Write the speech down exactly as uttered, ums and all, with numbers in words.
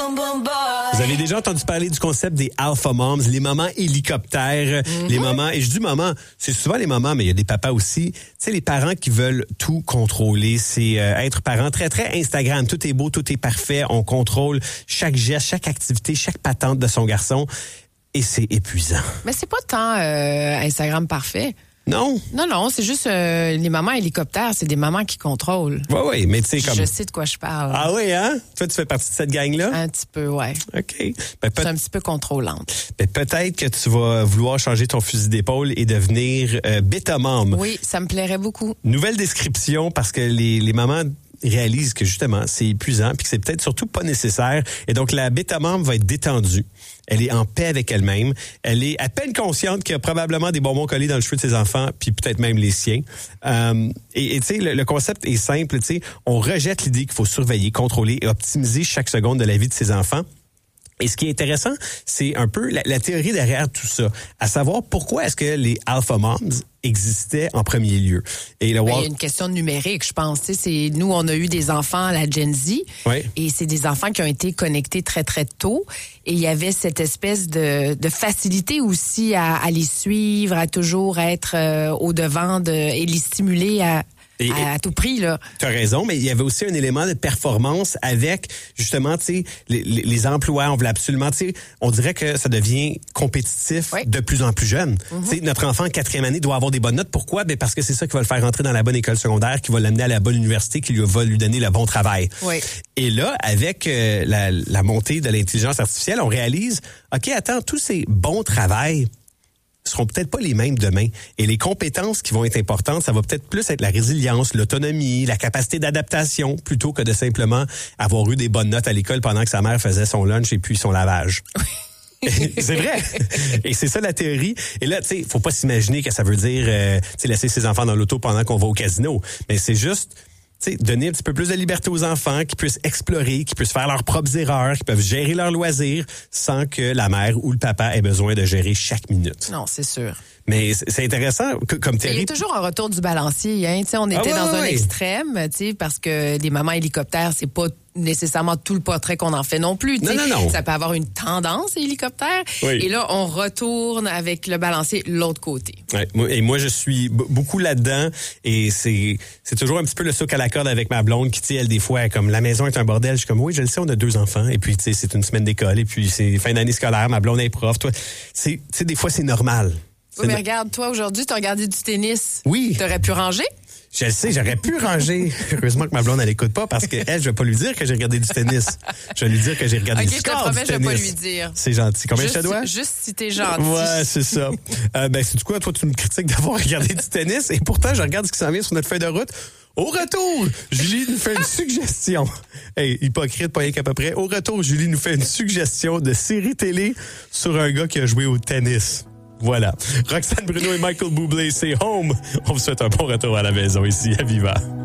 Vous avez déjà entendu parler du concept des alpha moms, les mamans hélicoptères, mm-hmm. les mamans, et je dis maman, c'est souvent les mamans, mais il y a des papas aussi, tu sais, les parents qui veulent tout contrôler, c'est euh, être parent très, très Instagram, tout est beau, tout est parfait, on contrôle chaque geste, chaque activité, chaque patente de son garçon, et c'est épuisant. Mais c'est pas tant euh, Instagram parfait. Non. Non, non, c'est juste euh, les mamans hélicoptères, c'est des mamans qui contrôlent. Oui, oui, mais tu sais comme... Je sais de quoi je parle. Ah oui, hein? Toi, tu fais partie de cette gang-là? Un petit peu, ouais. OK. Ben, peut- c'est un petit peu contrôlante. Ben, peut-être que tu vas vouloir changer ton fusil d'épaule et devenir euh, bêta-mom. Oui, ça me plairait beaucoup. Nouvelle description, parce que les, les mamans réalisent que justement, c'est épuisant puis que c'est peut-être surtout pas nécessaire. Et donc, la bêta-mom va être détendue. Elle est en paix avec elle-même. Elle est à peine consciente qu'il y a probablement des bonbons collés dans le cheveu de ses enfants, puis peut-être même les siens. Euh, et tu sais, le, le concept est simple. Tu sais, on rejette l'idée qu'il faut surveiller, contrôler et optimiser chaque seconde de la vie de ses enfants. Et ce qui est intéressant, c'est un peu la, la théorie derrière tout ça, à savoir pourquoi est-ce que les alpha moms existaient en premier lieu. Et le ben, Wall... il y a une question numérique, je pense. Tu sais, c'est nous, on a eu des enfants, la Gen Z, oui. et c'est des enfants qui ont été connectés très très tôt. Et il y avait cette espèce de, de facilité aussi à, à les suivre, à toujours être euh, au devant de, et les stimuler à Et, à, à tout prix, là. Tu as raison, mais il y avait aussi un élément de performance avec, justement, tu sais, les, les, les emplois. On voulait absolument, tu sais, on dirait que ça devient compétitif oui. de plus en plus jeune. Mm-hmm. Tu sais, notre enfant en quatrième année doit avoir des bonnes notes. Pourquoi? Ben parce que c'est ça qui va le faire rentrer dans la bonne école secondaire, qui va l'amener à la bonne université, qui lui va lui donner le bon travail. Oui. Et là, avec euh, la, la montée de l'intelligence artificielle, on réalise, OK, attends, tous ces bons travails seront peut-être pas les mêmes demain. Et les compétences qui vont être importantes, ça va peut-être plus être la résilience, l'autonomie, la capacité d'adaptation, plutôt que de simplement avoir eu des bonnes notes à l'école pendant que sa mère faisait son lunch et puis son lavage. C'est vrai. Et c'est ça la théorie. Et là, tu sais, faut pas s'imaginer que ça veut dire euh, tu sais, laisser ses enfants dans l'auto pendant qu'on va au casino. Mais c'est juste... T'sais, donner un petit peu plus de liberté aux enfants, qui puissent explorer, qui puissent faire leurs propres erreurs, qui peuvent gérer leurs loisirs sans que la mère ou le papa ait besoin de gérer chaque minute. Non, c'est sûr. Mais c'est intéressant comme théorie. Il y a toujours un retour du balancier. Hein? T'sais, on était ah, ouais, dans un ouais. extrême, parce que les mamans hélicoptères, c'est pas nécessairement tout le portrait qu'on en fait non plus. Non, non, non. Ça peut avoir une tendance hélicoptère. Oui. Et là, on retourne avec le balancier l'autre côté. Ouais, et moi, je suis b- beaucoup là-dedans. Et c'est c'est toujours un petit peu le souk à la corde avec ma blonde qui, tu sais, elle, des fois, elle, comme la maison est un bordel. Je suis comme, oui, je le sais, on a deux enfants. Et puis, tu sais, c'est une semaine d'école. Et puis, c'est fin d'année scolaire. Ma blonde est prof. Toi, c'est, tu sais, des fois, c'est normal. Oui, mais regarde, toi, aujourd'hui, tu as regardé du tennis. Oui. Tu aurais pu ranger? Je le sais, j'aurais pu ranger. Heureusement que ma blonde, elle écoute pas parce que elle, je vais pas lui dire que j'ai regardé du tennis. Je vais lui dire que j'ai regardé okay, du score je te promets, du tennis. Je vais pas lui dire. C'est gentil. Combien juste, je te dois? Juste si t'es gentil. Ouais, c'est ça. euh, ben, c'est du quoi? Toi, tu me critiques d'avoir regardé du tennis et pourtant, je regarde ce qui s'en vient sur notre feuille de route. Au retour, Julie nous fait une suggestion. Hey, hypocrite, pas rien qu'à peu près. Au retour, Julie nous fait une suggestion de série télé sur un gars qui a joué au tennis. Voilà. Roxane Bruno et Michael Bublé, c'est Home. On vous souhaite un bon retour à la maison ici à Viva.